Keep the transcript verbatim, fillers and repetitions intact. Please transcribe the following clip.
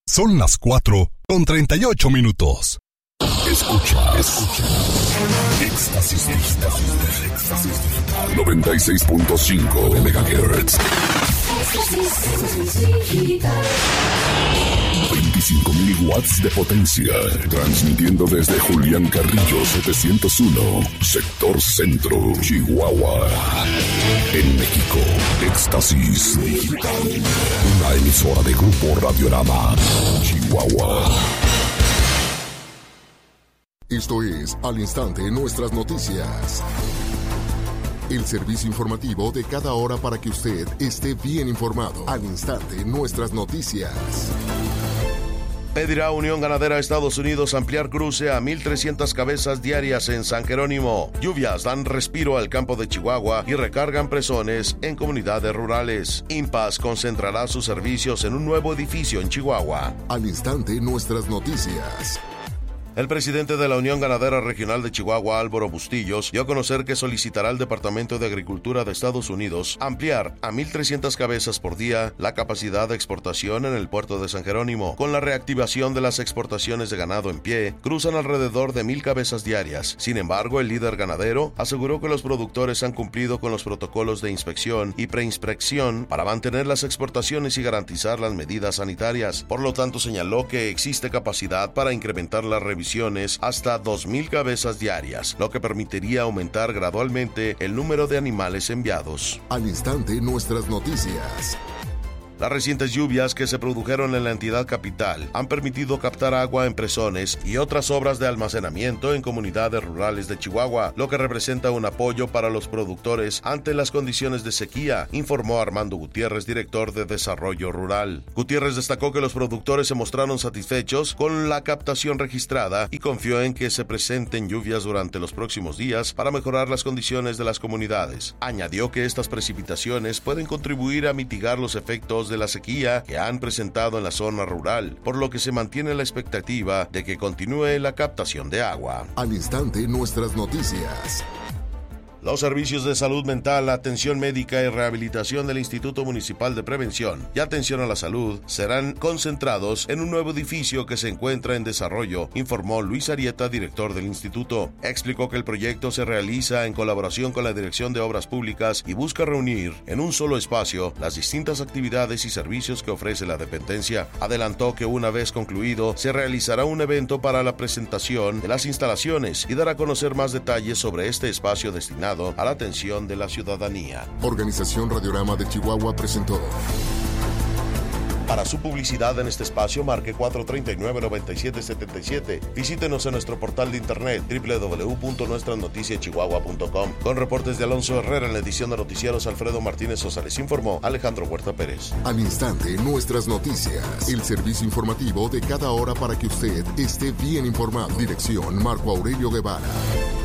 Son las cuatro con treinta y ocho minutos. Escucha, escucha. Éxtasis Digital. Éxtasis Digital. noventa y seis punto cinco megahertz. veinticinco mil watts de potencia. Transmitiendo desde Julián Carrillo setecientos uno, sector centro, Chihuahua. En México, Éxtasis Digital. Una emisora de Grupo Radiorama, Chihuahua. Esto es Al Instante Nuestras Noticias. El servicio informativo de cada hora para que usted esté bien informado. Al Instante Nuestras Noticias. Pedirá Unión Ganadera Estados Unidos ampliar cruce a mil trescientas cabezas diarias en San Jerónimo. Lluvias dan respiro al campo de Chihuahua y recargan presones en comunidades rurales. Impas concentrará sus servicios en un nuevo edificio en Chihuahua. Al Instante Nuestras Noticias. El presidente de la Unión Ganadera Regional de Chihuahua, Álvaro Bustillos, dio a conocer que solicitará al Departamento de Agricultura de Estados Unidos ampliar a mil trescientas cabezas por día la capacidad de exportación en el puerto de San Jerónimo. Con la reactivación de las exportaciones de ganado en pie, cruzan alrededor de mil cabezas diarias. Sin embargo, el líder ganadero aseguró que los productores han cumplido con los protocolos de inspección y preinspección para mantener las exportaciones y garantizar las medidas sanitarias. Por lo tanto, señaló que existe capacidad para incrementar la revisión hasta dos mil cabezas diarias, lo que permitiría aumentar gradualmente el número de animales enviados. Al Instante Nuestras Noticias. Las recientes lluvias que se produjeron en la entidad capital han permitido captar agua en presones y otras obras de almacenamiento en comunidades rurales de Chihuahua, lo que representa un apoyo para los productores ante las condiciones de sequía, informó Armando Gutiérrez, director de Desarrollo Rural. Gutiérrez destacó que los productores se mostraron satisfechos con la captación registrada y confió en que se presenten lluvias durante los próximos días para mejorar las condiciones de las comunidades. Añadió que estas precipitaciones pueden contribuir a mitigar los efectos de la sequía que han presentado en la zona rural, por lo que se mantiene la expectativa de que continúe la captación de agua. Al Instante Nuestras Noticias. Los servicios de salud mental, atención médica y rehabilitación del Instituto Municipal de Prevención y Atención a la Salud serán concentrados en un nuevo edificio que se encuentra en desarrollo, informó Luis Arieta, director del instituto. Explicó que el proyecto se realiza en colaboración con la Dirección de Obras Públicas y busca reunir en un solo espacio las distintas actividades y servicios que ofrece la dependencia. Adelantó que una vez concluido, se realizará un evento para la presentación de las instalaciones y dar a conocer más detalles sobre este espacio destinado a la atención de la ciudadanía. Organización Radiorama de Chihuahua presentó. Para su publicidad en este espacio, marque cuatro tres nueve, nueve siete siete siete. Visítenos en nuestro portal de internet doble u doble u doble u punto nuestras noticias chihuahua punto com. Con reportes de Alonso Herrera en la edición de noticieros, Alfredo Martínez Sosa les informó Alejandro Huerta Pérez. Al Instante Nuestras Noticias. El servicio informativo de cada hora para que usted esté bien informado. Dirección Marco Aurelio Guevara.